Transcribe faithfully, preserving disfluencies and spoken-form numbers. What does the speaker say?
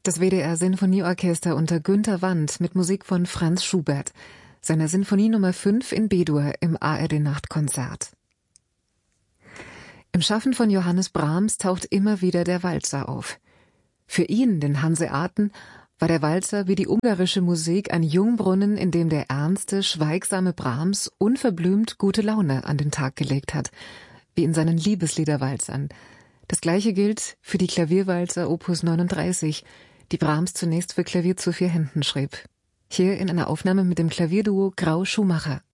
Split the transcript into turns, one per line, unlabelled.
Das W D R Sinfonieorchester unter Günter Wandt mit Musik von Franz Schubert, seiner Sinfonie Nummer fünf in B-Dur im A R D-Nachtkonzert. Im Schaffen von Johannes Brahms taucht immer wieder der Walzer auf. Für ihn, den Hanseaten, war der Walzer wie die ungarische Musik ein Jungbrunnen, in dem der ernste, schweigsame Brahms unverblümt gute Laune an den Tag gelegt hat, wie in seinen Liebesliederwalzern. Das Gleiche gilt für die Klavierwalzer Opus neununddreißig, die Brahms zunächst für Klavier zu vier Händen schrieb. Hier in einer Aufnahme mit dem Klavierduo Grau-Schumacher.